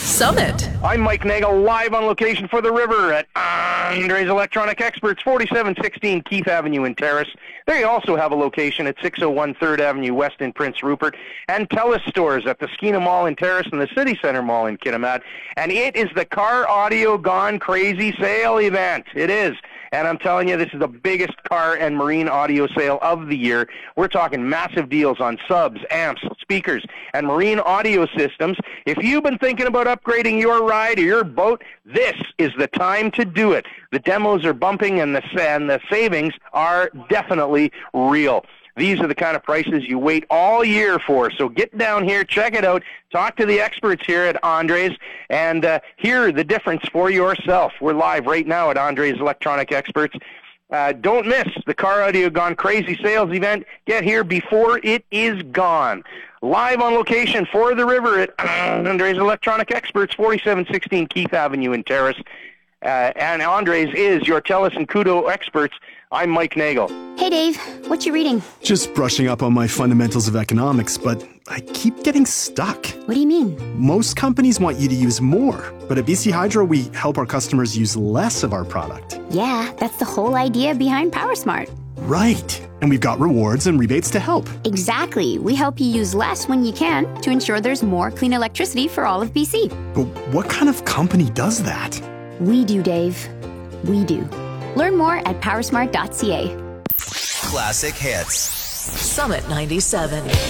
Summit. I'm Mike Nagel, live on location for The River at Andre's Electronic Experts, 4716 Keith Avenue in Terrace. They also have a location at 601 3rd Avenue West in Prince Rupert, and TELUS stores at the Skeena Mall in Terrace and the City Center Mall in Kitimat. And it is the Car Audio Gone Crazy sale event. It is. And I'm telling you, this is the biggest car and marine audio sale of the year. We're talking massive deals on subs, amps, speakers, and marine audio systems. If you've been thinking about upgrading your ride or your boat, this is the time to do it. The demos are bumping and the savings are definitely real. These are the kind of prices you wait all year for. So get down here, check it out, talk to the experts here at Andre's, and hear the difference for yourself. We're live right now at Andre's Electronic Experts. Don't miss the Car Audio Gone Crazy sales event. Get here before it is gone. Live on location for The River at Andre's Electronic Experts, 4716 Keith Avenue in Terrace. And Andre's is your TELUS and Kudo experts. I'm Mike Nagel. Hey Dave, what you reading? Just brushing up on my fundamentals of economics, but I keep getting stuck. What do you mean? Most companies want you to use more, but at BC Hydro, we help our customers use less of our product. Yeah, that's the whole idea behind PowerSmart. Right. And we've got rewards and rebates to help. Exactly. We help you use less when you can to ensure there's more clean electricity for all of BC. But what kind of company does that? We do, Dave. We do. Learn more at powersmart.ca. Classic hits. Summit 97.